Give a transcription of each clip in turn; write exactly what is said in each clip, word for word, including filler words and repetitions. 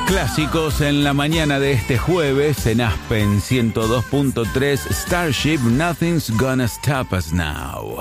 Clásicos en la mañana de este jueves en Aspen ciento dos punto tres, Starship, Nothing's Gonna Stop Us Now.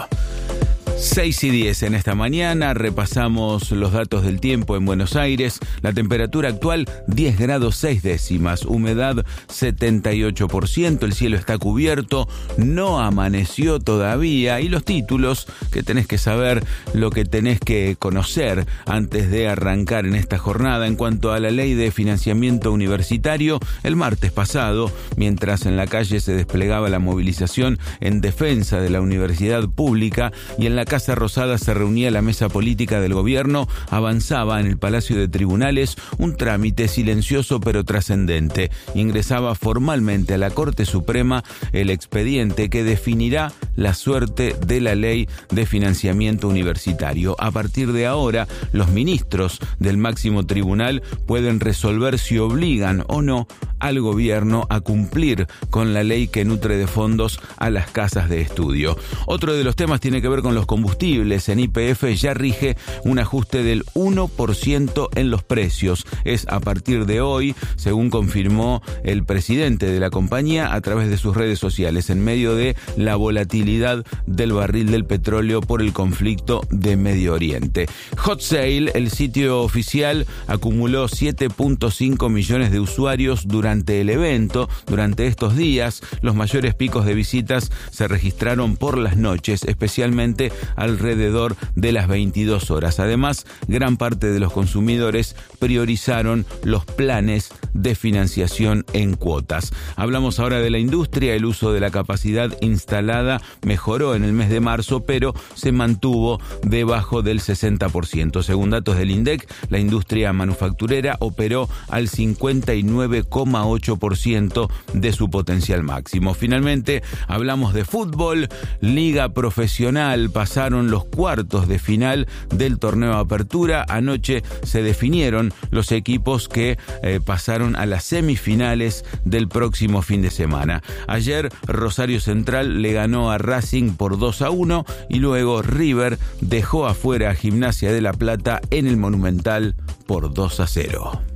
seis y diez en esta mañana, repasamos los datos del tiempo en Buenos Aires. La temperatura actual diez grados seis décimas, humedad setenta y ocho por ciento, el cielo está cubierto, no amaneció todavía y los títulos que tenés que saber, lo que tenés que conocer antes de arrancar en esta jornada. En cuanto a la ley de financiamiento universitario, el martes pasado, mientras en la calle se desplegaba la movilización en defensa de la universidad pública y en la Casa Rosada se reunía la mesa política del gobierno, avanzaba en el Palacio de Tribunales un trámite silencioso pero trascendente. Ingresaba formalmente a la Corte Suprema el expediente que definirá la suerte de la ley de financiamiento universitario. A partir de ahora, los ministros del máximo tribunal pueden resolver si obligan o no al gobierno a cumplir con la ley que nutre de fondos a las casas de estudio. Otro de los temas tiene que ver con los combustibles. En Y P F ya rige un ajuste del uno por ciento en los precios. Es a partir de hoy, según confirmó el presidente de la compañía a través de sus redes sociales, en medio de la volatilidad del barril del petróleo por el conflicto de Medio Oriente. Hot Sale, el sitio oficial, acumuló siete punto cinco millones de usuarios durante el evento. Durante estos días, los mayores picos de visitas se registraron por las noches, especialmente alrededor de las veintidós horas. Además, gran parte de los consumidores priorizaron los planes de financiación en cuotas. Hablamos ahora de la industria. El uso de la capacidad instalada mejoró en el mes de marzo, pero se mantuvo debajo del sesenta por ciento. Según datos del INDEC, la industria manufacturera operó al cincuenta y nueve coma ocho por ciento de su potencial máximo. Finalmente, hablamos de fútbol. Liga Profesional, pasaron los cuartos de final del torneo Apertura. Anoche se definieron los equipos que eh, pasaron a las semifinales del próximo fin de semana. Ayer Rosario Central le ganó a Racing por dos a uno y luego River dejó afuera a Gimnasia de La Plata en el Monumental por dos a cero.